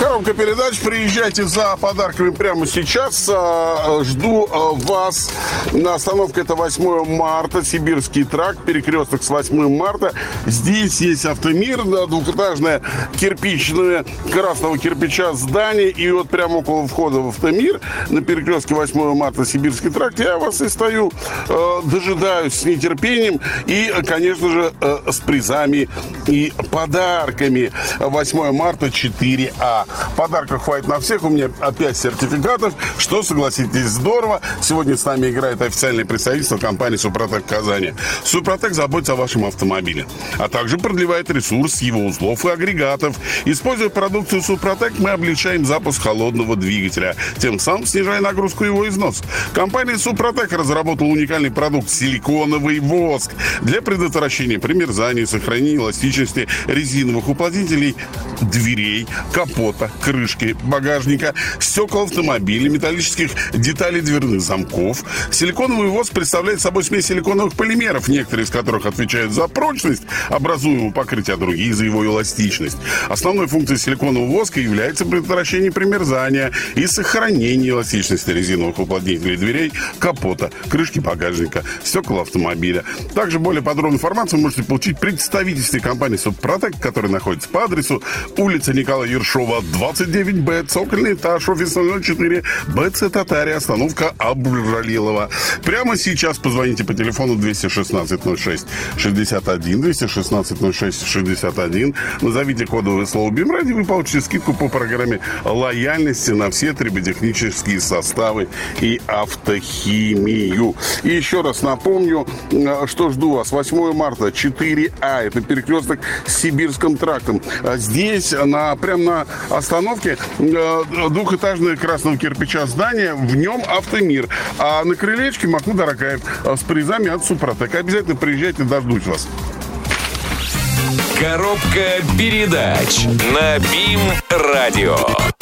Коробка передач. Приезжайте за подарками прямо сейчас. Жду вас. Остановка это 8 марта. Сибирский тракт. Перекресток с 8 марта. Здесь есть Автомир. Двухэтажное кирпичное красного кирпича здание. И вот прямо около входа в Автомир на перекрестке 8 марта Сибирский тракт я вас и стою. Дожидаюсь с нетерпением. И, конечно же, с призами и подарками. 8 марта 4А. Подарков хватит на всех. У меня опять сертификатов, что, согласитесь, здорово. Сегодня с нами играет официальное представительство компании «Супротек» Казани. «Супротек» заботится о вашем автомобиле, а также продлевает ресурс его узлов и агрегатов. Используя продукцию «Супротек», мы облегчаем запуск холодного двигателя, тем самым снижая нагрузку его износ. Компания «Супротек» разработала уникальный продукт «Силиконовый воск» для предотвращения примерзания и сохранения эластичности резиновых уплотнителей дверей, капота, крышки, багажника, стекол автомобиля, металлических деталей дверных замков. Силиконовый воск представляет собой смесь силиконовых полимеров, некоторые из которых отвечают за прочность образуемого покрытия, а другие за его эластичность. Основной функцией силиконового воска является предотвращение примерзания и сохранение эластичности резиновых уплотнителей дверей, капота, крышки багажника, стекол автомобиля. Также более подробную информацию вы можете получить в представительстве компании «Супротек», который находится по адресу улица Николая Ершова, 29Б, цокольный этаж, офис 04, БЦ Татария, остановка Абджалилова. Прямо сейчас позвоните по телефону 216-06-61, 216-06-61, назовите кодовое слово «БИМ-радио», и вы получите скидку по программе лояльности на все триботехнические составы и автохимию. И еще раз напомню, что жду вас. 8 марта, 4А, это перекресток с Сибирским трактом. Здесь прямо на остановке двухэтажное красного кирпича здание, в нем Автомир. А на крылечке Махмуд Аракаев с призами от Супротек. Обязательно приезжайте, дождусь вас. Коробка передач на БИМ-радио.